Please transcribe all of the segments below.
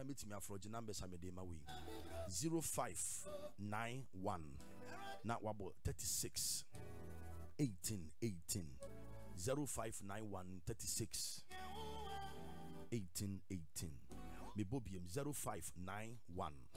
meet me for the numbers I made my way 0591 now wabo 36 18 18 0591 36 18 18 me bobium 0591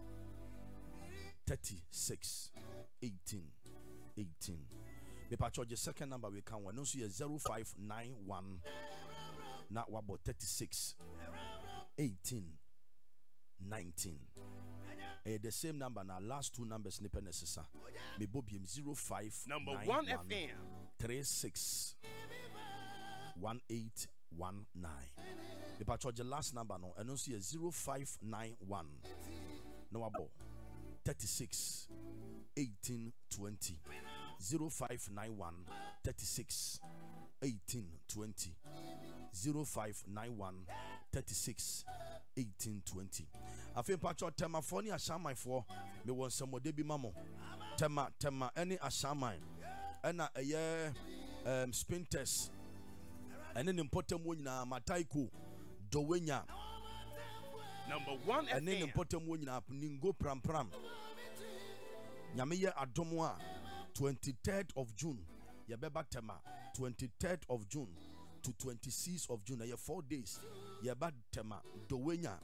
36 18 18 me patch the second number we can one no so 0591 now wabo 36 18 19 the same number now last two numbers nipe necessary me bobium 05 number 1 FM 36 1819 the patch the last number no and also 0591 no abo 36 18 20 0591 36 18 20 0591 36 18 20 afi patch tema for ni ashamai for me won some de bi mamo tema any ashamai na spin test and then important one na mataiko dowenya number 1 FM and then important one na ningo pram nyame ye adomo a 23rd of June ye beba tema 23rd of June to 26th of June ye 4 days ye ba tema dowenya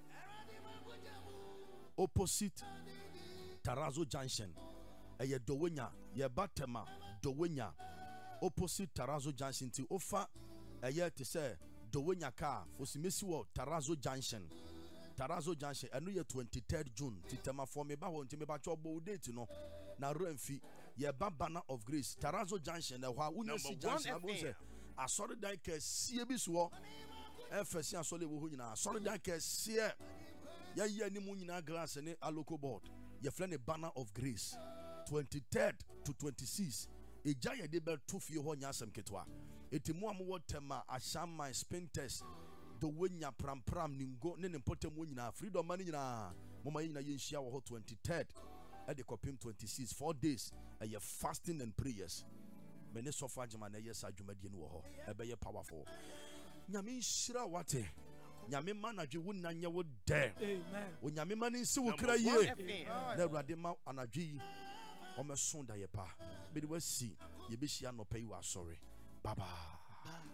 opposite Tarazo Junction ye dowenya ye ba tema dowenya opposite Tarazo Junction ti ofa te say dowenya car osimesi wo Tarazo Junction enu ye 23rd June ti tema for me ba won ti me ba chobo date no na remfi ye ba banner of grace Tarazo Junction na hwa unyesi junction abo se asori dan ka sie bi so efesi asole wo nyina asori dan ka sie ya ye ni mu nyina glass ne aloko board ye fle banner of grace 23rd to 26th eja ye de be to fie ho nyasem ketwa etimu amwo tema ashama spin test do wenya pram ningo ne potem wo nyina freedom man nyina mama nyina ye nhia wo 23rd at the copim 26 4 days ye fasting and prayers many sofa jama na yes adwumadie no ho e be ye powerful nyame nhira wate nyame manadwe wo nanye wo de amen o nyame man nsi wo kra ye na awurade ma anadwe o meso da ye pa be de wasi ye be hia no pay wa sorry baba